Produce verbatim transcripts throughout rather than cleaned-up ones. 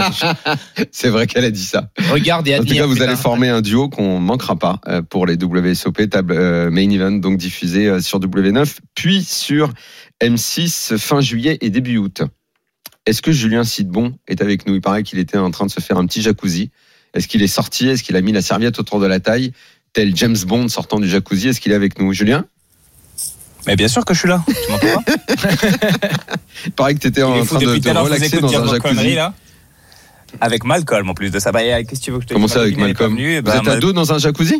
C'est vrai qu'elle a dit ça. Regarde et admire. En tout cas, vous putain. allez former un duo qu'on manquera pas pour les W S O P table euh, main event, donc diffusé sur W neuf, puis sur M six fin juillet et début août. Est-ce que Julien Sidbon est avec nous? Il paraît qu'il était en train de se faire un petit jacuzzi. Est-ce qu'il est sorti? Est-ce qu'il a mis la serviette autour de la taille, tel James Bond sortant du jacuzzi? Est-ce qu'il est avec nous, Julien? Mais bien sûr que je suis là. Tu m'entends pas? Il paraît que tu étais en train de te relaxer dans un jacuzzi. Là. Avec Malcolm en plus de ça. Bah, qu'est-ce que tu veux que je te dise? Comment ça avec Malcolm? venu, Vous bah, êtes à Mal... deux dans un jacuzzi?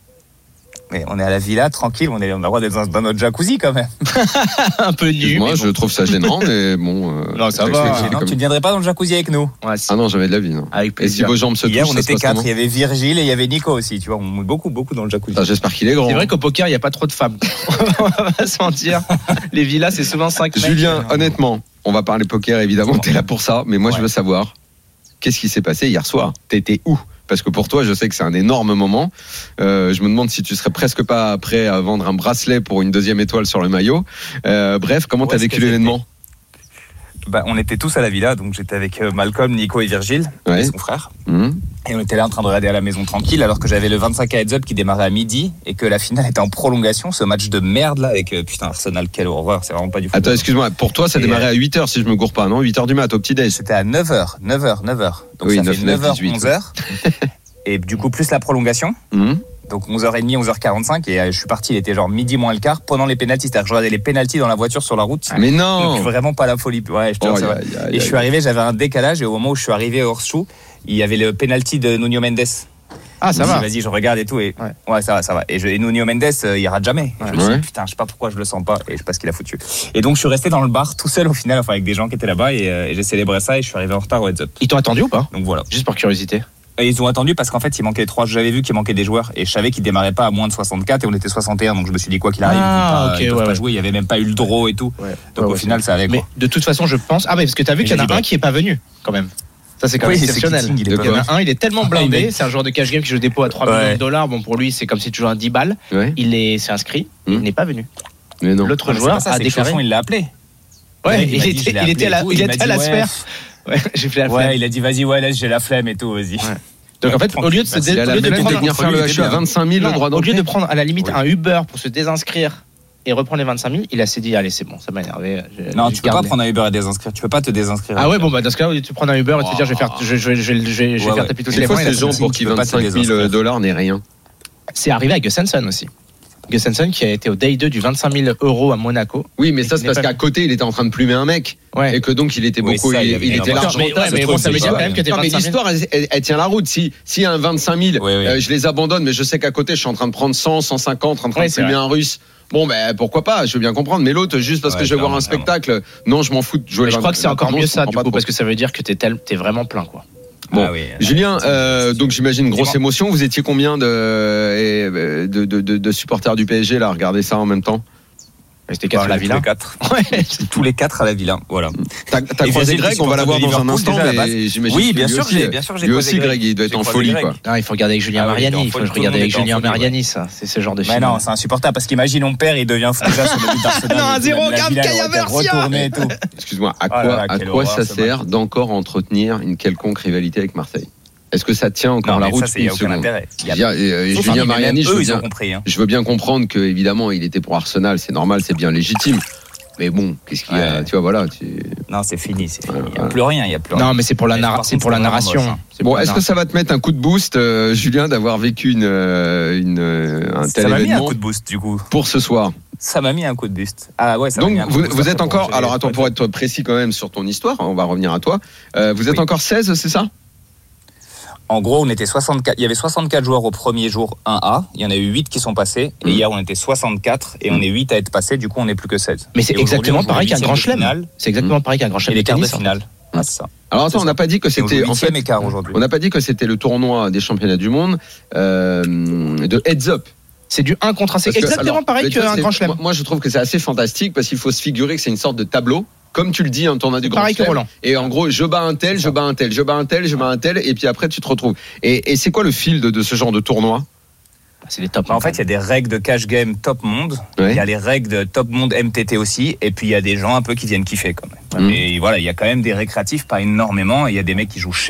Mais on est à la villa, tranquille, on, est, on a le droit d'être dans, dans notre jacuzzi quand même. Un peu nu. Moi, mais je bon. trouve ça gênant, mais bon. Euh, Non, ça je va. sais que Non, comme... tu ne viendrais pas dans le jacuzzi avec nous? Ouais, si. Ah non, jamais de la vie. Non. Avec Et si plaisir. vos jambes se touchent, Hier, on ça se était passe quatre. comment? Il y avait Virgile et il y avait Nico aussi. Tu vois, on est beaucoup, beaucoup dans le jacuzzi. Ah, j'espère qu'il est grand. C'est vrai qu'au poker, il n'y a pas trop de femmes. On va pas se mentir. Les villas, c'est souvent cinq mecs. Julien, honnêtement, on va parler poker, évidemment, t'es là pour ça, mais moi, Ouais. je veux savoir, qu'est-ce qui s'est passé hier soir? T'étais où? Parce que pour toi, je sais que c'est un énorme moment. Euh, je me demande si tu serais presque pas prêt à vendre un bracelet pour une deuxième étoile sur le maillot. Euh, bref, comment Où t'as est-ce vécu que l'événement? Bah, on était tous à la villa, donc j'étais avec Malcolm, Nico et Virgile, Ouais. et son frère. Mmh. Et on était là en train de regarder à la maison tranquille, alors que j'avais le vingt-cinq à heads up qui démarrait à midi et que la finale était en prolongation. Ce match de merde là avec euh, putain Arsenal, quelle horreur, c'est vraiment pas du football. Attends, excuse-moi, pour toi, ça Et démarrait à huit heures, si je me gourre pas, non? huit heures du mat, au petit-déj. C'était à neuf heures, neuf heures, neuf heures. Donc Oui, ça neuf, fait neuf heures, dix-huit. onze heures. Et du coup, plus la prolongation. Mmh. Donc onze heures trente, onze heures quarante-cinq. Et euh, je suis parti, il était genre midi moins le quart pendant les pénaltys. C'est-à-dire que je regardais les pénaltys dans la voiture sur la route. Mais Donc non! vraiment pas la folie. Ouais, je te jure, Oh, c'est aïe, vrai. aïe, aïe, Et je aïe. suis arrivé, j'avais un décalage. Et au moment où je suis arrivé au hors-show, il y avait le penalty de Nuno Mendes. Ah, ça Je me va. dis, vas-y, je regarde et tout. Et Ouais. ouais, ça va, ça va. Et, je, et Nuno Mendes, euh, il rate jamais. Et je me suis Ouais. dit, putain, je sais pas pourquoi je le sens pas. Et je sais pas ce qu'il a foutu. Et donc, je suis resté dans le bar tout seul au final, enfin, avec des gens qui étaient là-bas. Et, euh, et j'ai célébré ça et je suis arrivé en retard au heads up. Ils t'ont attendu ou pas? Donc voilà. Juste pour curiosité. Et ils ont attendu parce qu'en fait, il manquait trois. J'avais vu qu'il manquait des joueurs et je savais qu'ils démarraient pas à moins de soixante-quatre et on était soixante et un. Donc je me suis dit, quoi qu'il arrive, Ah, ils peuvent pas, ok, ils peuvent ouais, pas ouais. jouer. Il y avait même pas eu le draw et tout. Ouais. Donc Ouais, au ouais, final, ça allait Mais quoi. de toute façon, je pense. Ah, mais parce que t'as vu Et qu'il y en j'ai a dit, un bah. qui est pas venu, quand même. Ça, c'est quand Oui, même c'est exceptionnel. Keating, il est De pas Il y en quoi a un, il est tellement Ah, il blindé. est- C'est un joueur de cash game qui joue dépôt à trois Ouais. millions de dollars. Bon, pour lui, c'est comme si tu jouais un dix balles. Ouais. Il est, c'est inscrit. Il Mmh. n'est pas venu. Mais non. L'autre Ah, mais c'est joueur pas ça, a c'est que déclaré. Chauchon, il l'a appelé. Ouais, Ouais, il, il m'a dit, était, je l'ai il était à la, appelé et tout, il il m'a était à dit, la ouais. sphère. Ouais, j'ai fait la Ouais, flemme. il a dit, vas-y, ouais, laisse, j'ai la flemme et tout, vas-y. Donc en fait, au lieu de se Merci. dé- Il a au la lieu de flemme de prendre venir faire le H U à vingt-cinq mille le Non, droit au lieu d'entrée. de prendre à la limite Oui. un Uber pour se désinscrire et reprendre les vingt-cinq mille, il a s'est dit allez c'est bon, ça m'a énervé. je- Non, je tu peux pas garde les- prendre un Uber et désinscrire. Tu peux pas te désinscrire. Ah ouais bon bah dans ce cas-là au lieu de prendre un Uber et te dire je vais faire je, je, je, je, je, je vais Ouais, faire ouais. taper tous Il les faut points. ces il a gens fait- pour tu qui peux pas te vingt-cinq mille désinscrire. dollars n'est rien. C'est arrivé à Gus Hansen aussi. Gus Hansen qui a été au day deux du vingt-cinq mille euros à Monaco. Oui, mais ça, Et c'est qui parce n'est pas qu'à côté, il était en train de plumer un mec. Ouais. Et que donc, il était Oui, beaucoup, ça, il y il, avait il une était erreur. largement Mais, ouais, tard, mais ce bon, truc, ça veut c'est dire pas- quand même que tes Non, mais vingt-cinq mille l'histoire, elle, elle- elle tient la route. Si, s'il y a un vingt-cinq mille, Oui, oui. euh, je les abandonne, mais je sais qu'à côté, je suis en train de prendre cent, cent cinquante, en train Ouais, de c'est plumer vrai. un russe. Bon, ben, pourquoi pas, je veux bien comprendre. Mais l'autre, juste parce Ouais, que je vais voir un clairement, spectacle, non, je m'en fous de jouer Mais les je crois que c'est vingt- encore pardon, mieux je ça comprends du pas coup trop. parce que ça veut dire que t'es tel- t'es vraiment plein quoi. Bon, Ah oui, Julien, c'est- euh, donc j'imagine grosse Dis-moi. émotion. Vous étiez combien de, euh, de, de, de, de supporters du P S G là, regardez ça en même temps. C'était quatre à Bah, la tous villa. les quatre. Ouais. Tous les quatre à la villa. Voilà. T'as, t'as Et croisé Virgile, Greg, qui on va supporte l'avoir de dans un Liverpool, instant, déjà, à la mais base. j'imagine Oui, que bien lui sûr, aussi, j'ai- bien sûr, j'ai lui croisé aussi, Greg. Greg, il doit être J'ai en croisé folie Greg. quoi. Non, il faut regarder avec Julien Ah oui, Mariani. il Il était faut en que je folie, regarde tout le avec monde était en Julien folie, ouais. Mariani, ça. C'est ce genre de Mais film. non, c'est insupportable parce qu'imagine mon père, il devient fou déjà sur le but d'Arsenal. Non, un zéro, La Gab villa, elle Kaya aurait été Garcia. retournée et tout. Excuse-moi, à Oh quoi, là là, à quelle quoi horreur, ça ce sert match. d'encore entretenir une quelconque rivalité avec Marseille? Est-ce que ça tient encore Non, la mais route ça, c'est- il y une a aucun seconde? intérêt. Il y a- Il y a- euh, Sauf Julien que Mariani, même je veux eux, ils bien, ont compris. hein. je veux bien comprendre que évidemment il était pour Arsenal, c'est normal, c'est bien légitime. Mais bon, qu'est-ce qu'il y a? Ouais. Tu vois, voilà. tu- Non, c'est fini, c'est fini. Il n'y a Ouais. plus rien, il y a plus rien. Non, mais c'est pour la, Mais narra- par c'est contre, pour la c'est vraiment narration. moche, hein. C'est Bon, pour la est-ce que ça va te mettre un coup de boost, euh, Julien, d'avoir vécu une, euh, une, euh, un tel Ça m'a mis un événement coup de boost, du coup. pour ce soir? Ça m'a mis un coup de boost. Ah ouais, ça m'a Donc mis un coup vous, de boost vous après êtes pour encore, enchaîner. alors attends, pour être précis quand même sur ton histoire, on va revenir à toi. Euh, vous êtes Oui. encore seize, c'est ça? En gros, on était soixante-quatre. Il y avait soixante-quatre joueurs au premier jour un A. Il y en a eu huit qui sont passés. Et Mm. hier, on était soixante-quatre. Et on est huit à être passés. Du coup, on n'est plus que seize. Mais c'est Et aujourd'hui, exactement on joue pareil les qu'un huitièmes grand de chelem. finale C'est exactement pareil qu'un grand Et chelem les de quarts de tennis. en fait. finale. Ah, c'est ça. Alors attends, C'est on n'a ça. pas dit que Et on joue c'était, en huitième fait, écart aujourd'hui. on n'a pas dit que c'était le tournoi des championnats du monde euh, de heads up. C'est du un contre un. C'est Parce que, exactement alors, pareil mais tu vois, qu'un c'est- grand chelem. Moi, moi, je trouve que c'est assez fantastique parce qu'il faut se figurer que c'est une sorte de tableau. Comme tu le dis, un tournoi du grand Pareil que chelem. Roland. Et en gros, je bats un tel, je bats un tel, je bats un tel, je bats un tel, et puis après, tu te retrouves. Et, et c'est quoi le fil de, de ce genre de tournoi? C'est les top. Bah, en fait, il y a des règles de cash game top monde. Ouais. Il y a les règles de top monde M T T aussi. Et puis, il y a des gens un peu qui viennent kiffer quand même. Mm. Et voilà, il y a quand même des récréatifs, pas énormément. Et il y a des mecs qui jouent